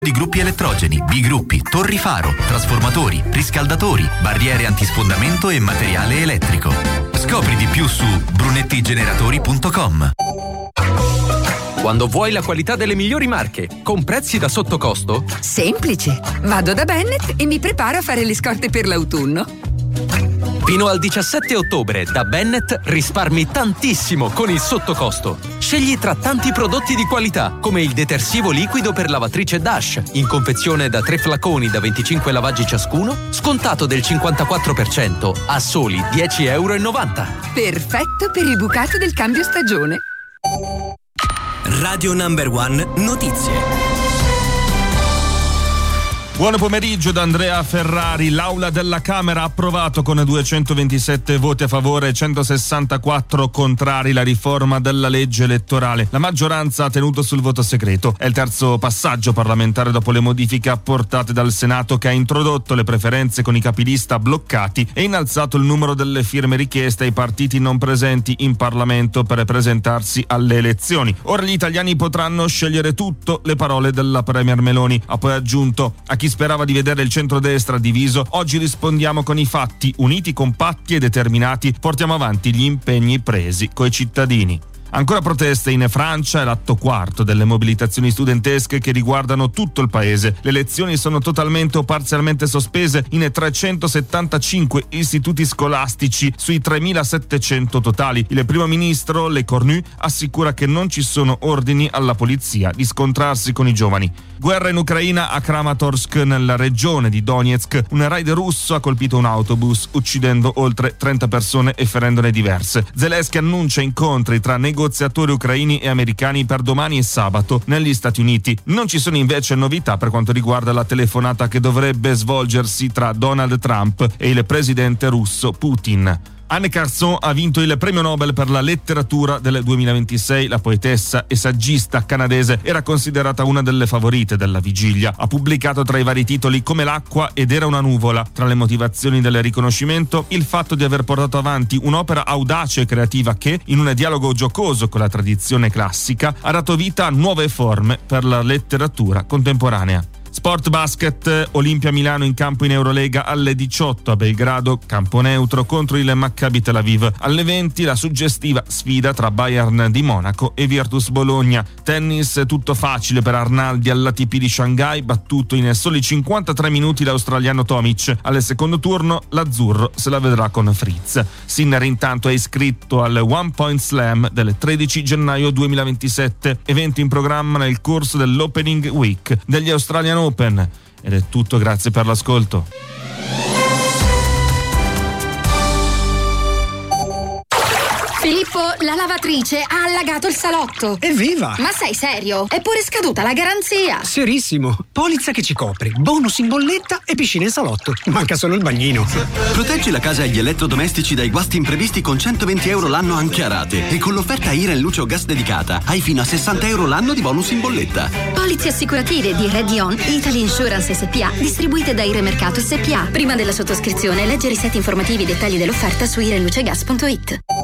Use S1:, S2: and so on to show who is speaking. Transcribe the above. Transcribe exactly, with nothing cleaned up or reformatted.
S1: Di gruppi elettrogeni, bigruppi, torri faro, trasformatori, riscaldatori, barriere antisfondamento e materiale elettrico. Scopri di più su brunettigeneratori punto com.
S2: Quando vuoi la qualità delle migliori marche, con prezzi da sottocosto?
S3: Semplice. Vado da Bennett e mi preparo a fare le scorte per l'autunno.
S2: Fino al diciassette ottobre da Bennett risparmi tantissimo con il sottocosto. Scegli tra tanti prodotti di qualità, come il detersivo liquido per lavatrice Dash, in confezione da tre flaconi da venticinque lavaggi ciascuno, scontato del cinquantaquattro per cento a soli dieci virgola novanta euro.
S3: Perfetto per il bucato del cambio stagione.
S4: Radio Number One Notizie.
S5: Buon pomeriggio da Andrea Ferrari. L'Aula della Camera ha approvato con duecentoventisette voti a favore e centosessantaquattro contrari la riforma della legge elettorale. La maggioranza ha tenuto sul voto segreto. È il terzo passaggio parlamentare dopo le modifiche apportate dal Senato, che ha introdotto le preferenze con i capilista bloccati e innalzato il numero delle firme richieste ai partiti non presenti in Parlamento per presentarsi alle elezioni. Ora gli italiani potranno scegliere tutto, le parole della Premier Meloni. Ha poi aggiunto: a chi sperava di vedere il centrodestra diviso, oggi rispondiamo con i fatti, uniti, compatti e determinati, portiamo avanti gli impegni presi coi cittadini. Ancora proteste in Francia, è l'atto quarto delle mobilitazioni studentesche che riguardano tutto il paese. Le lezioni sono totalmente o parzialmente sospese in trecentosettantacinque istituti scolastici sui tremilasettecento totali. Il primo ministro Le Cornu assicura che non ci sono ordini alla polizia di scontrarsi con i giovani. Guerra in Ucraina, a Kramatorsk, nella regione di Donetsk. Un raid russo ha colpito un autobus, uccidendo oltre trenta persone e ferendone diverse. Zelensky annuncia incontri tra negoziatori ucraini e americani per domani e sabato negli Stati Uniti. Non ci sono invece novità per quanto riguarda la telefonata che dovrebbe svolgersi tra Donald Trump e il presidente russo Putin. Anne Carson ha vinto il premio Nobel per la letteratura del duemilaventisei. La poetessa e saggista canadese era considerata una delle favorite della vigilia. Ha pubblicato tra i vari titoli Come l'acqua ed Era una nuvola. Tra le motivazioni del riconoscimento, il fatto di aver portato avanti un'opera audace e creativa che, in un dialogo giocoso con la tradizione classica, ha dato vita a nuove forme per la letteratura contemporanea. Sport basket, Olimpia Milano in campo in Eurolega alle diciotto a Belgrado, campo neutro contro il Maccabi Tel Aviv. Alle venti la suggestiva sfida tra Bayern di Monaco e Virtus Bologna. Tennis, tutto facile per Arnaldi all'A T P di Shanghai, battuto in soli cinquantatré minuti l'australiano Tomic. Al secondo turno l'azzurro se la vedrà con Fritz. Sinner intanto è iscritto al One Point Slam del tredici gennaio duemilaventisette, evento in programma nel corso dell'Opening Week degli Australian Open. Ed è tutto, grazie per l'ascolto.
S6: Filippo, la lavatrice ha allagato il salotto.
S7: Evviva!
S6: Ma sei serio? È pure scaduta la garanzia.
S7: Serissimo. Polizza che ci copre, bonus in bolletta e piscina in salotto. Manca solo il bagnino.
S4: Proteggi la casa e gli elettrodomestici dai guasti imprevisti con centoventi euro l'anno anche a rate. E con l'offerta I R E N Luce o Gas dedicata hai fino a sessanta euro l'anno di bonus in bolletta.
S6: Polizze assicurative di Redion, Italy Insurance S P A, distribuite da I R E Mercato S P A. Prima della sottoscrizione, leggere i siti informativi e i dettagli dell'offerta su irenlucegas punto it.